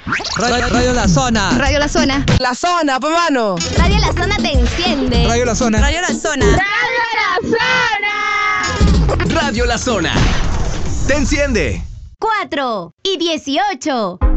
Radio La Zona. Radio La Zona. La Zona, pues, mano. Radio La Zona te enciende. Radio La Zona. Radio La Zona. Radio La Zona. Radio La Zona. Te enciende. 4 y 18.